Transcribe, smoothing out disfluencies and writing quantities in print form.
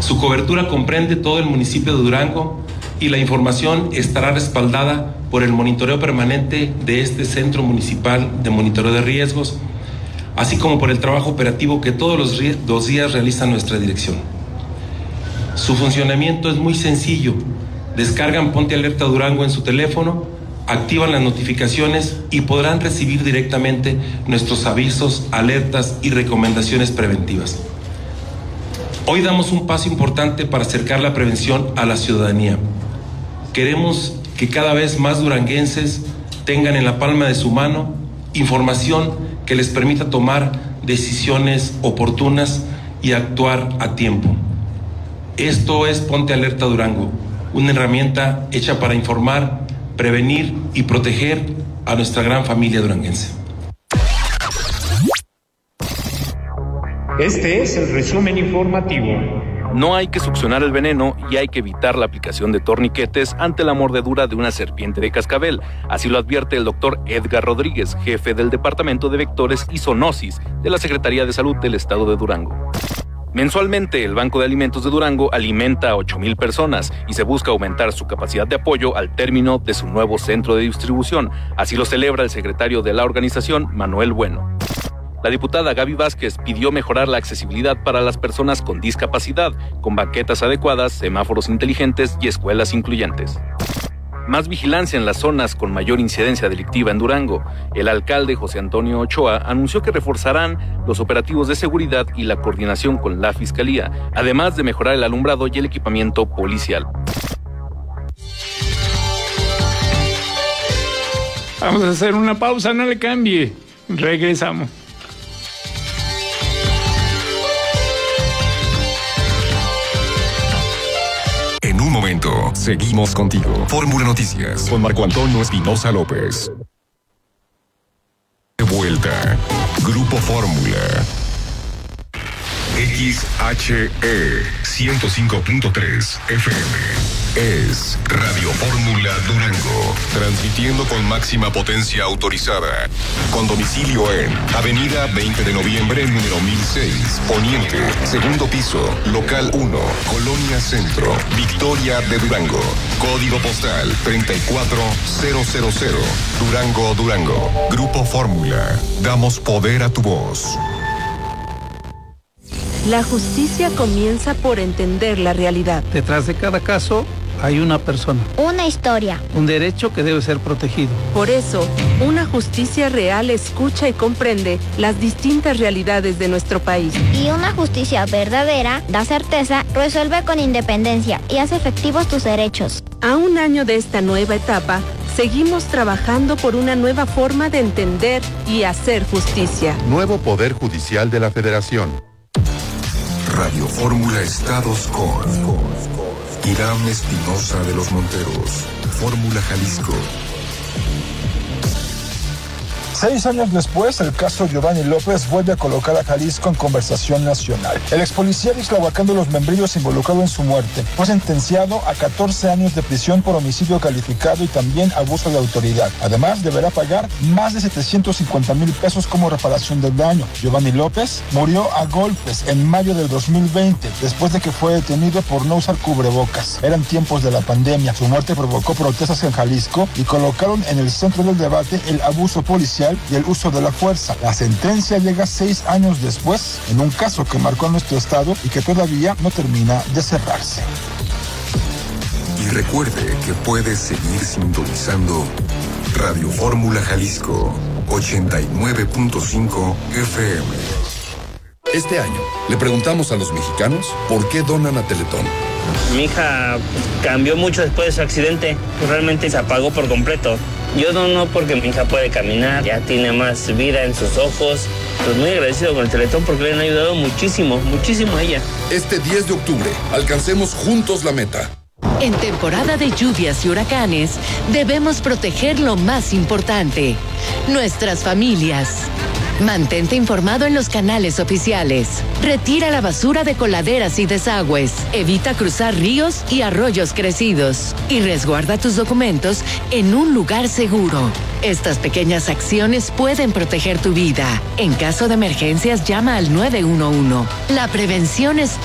Su cobertura comprende todo el municipio de Durango y la información estará respaldada por el monitoreo permanente de este Centro Municipal de Monitoreo de Riesgos, así como por el trabajo operativo que todos los días realiza nuestra dirección. Su funcionamiento es muy sencillo. Descargan Ponte Alerta Durango en su teléfono, activan las notificaciones y podrán recibir directamente nuestros avisos, alertas y recomendaciones preventivas. Hoy damos un paso importante para acercar la prevención a la ciudadanía. Queremos que cada vez más duranguenses tengan en la palma de su mano información que les permita tomar decisiones oportunas y actuar a tiempo. Esto es Ponte Alerta Durango, una herramienta hecha para informar, prevenir y proteger a nuestra gran familia duranguense. Este es el resumen informativo. No hay que succionar el veneno y hay que evitar la aplicación de torniquetes ante la mordedura de una serpiente de cascabel. Así lo advierte el doctor Edgar Rodríguez, jefe del Departamento de Vectores y Zoonosis de la Secretaría de Salud del Estado de Durango. Mensualmente, el Banco de Alimentos de Durango alimenta a 8,000 personas y se busca aumentar su capacidad de apoyo al término de su nuevo centro de distribución. Así lo celebra el secretario de la organización, Manuel Bueno. La diputada Gaby Vázquez pidió mejorar la accesibilidad para las personas con discapacidad, con banquetas adecuadas, semáforos inteligentes y escuelas incluyentes. Más vigilancia en las zonas con mayor incidencia delictiva en Durango. El alcalde José Antonio Ochoa anunció que reforzarán los operativos de seguridad y la coordinación con la Fiscalía, además de mejorar el alumbrado y el equipamiento policial. Vamos a hacer una pausa, no le cambie. Regresamos. En un momento, seguimos contigo. Fórmula Noticias con Marco Antonio Espinosa López. De vuelta. Grupo Fórmula. XHE 105.3 FM. Es Radio Fórmula Durango, transmitiendo con máxima potencia autorizada, con domicilio en Avenida 20 de Noviembre, número 1006, Poniente, segundo piso, local 1, Colonia Centro, Victoria de Durango, código postal 34000, Durango, Durango. Grupo Fórmula, damos poder a tu voz. La justicia comienza por entender la realidad. Detrás de cada caso hay una persona. Una historia. Un derecho que debe ser protegido. Por eso, una justicia real escucha y comprende las distintas realidades de nuestro país. Y una justicia verdadera da certeza, resuelve con independencia y hace efectivos tus derechos. A un año de esta nueva etapa, seguimos trabajando por una nueva forma de entender y hacer justicia. Nuevo Poder Judicial de la Federación. Radio Fórmula Estados con Irán Espinosa de los Monteros. Fórmula Jalisco. 6 años después, el caso Giovanni López vuelve a colocar a Jalisco en conversación nacional. El ex policía de Ixtlahuacán de los Membrillos, involucrado en su muerte, fue sentenciado a 14 años de prisión por homicidio calificado y también abuso de autoridad. Además, deberá pagar más de 750,000 pesos como reparación del daño. Giovanni López murió a golpes en mayo del 2020, después de que fue detenido por no usar cubrebocas. Eran tiempos de la pandemia. Su muerte provocó protestas en Jalisco y colocaron en el centro del debate el abuso policial y el uso de la fuerza. La sentencia llega 6 años después, en un caso que marcó a nuestro estado y que todavía no termina de cerrarse. Y recuerde que puede seguir sintonizando Radio Fórmula Jalisco 89.5 FM. Este año le preguntamos a los mexicanos por qué donan a Teletón. Mi hija cambió mucho después de su accidente, realmente se apagó por completo. Yo dono porque mi hija puede caminar, ya tiene más vida en sus ojos. Pues muy agradecido con el Teletón porque le han ayudado muchísimo, muchísimo a ella. Este 10 de octubre, alcancemos juntos la meta. En temporada de lluvias y huracanes, debemos proteger lo más importante, nuestras familias. Mantente informado en los canales oficiales. Retira la basura de coladeras y desagües. Evita cruzar ríos y arroyos crecidos. Y resguarda tus documentos en un lugar seguro. Estas pequeñas acciones pueden proteger tu vida. En caso de emergencias, llama al 911. La prevención es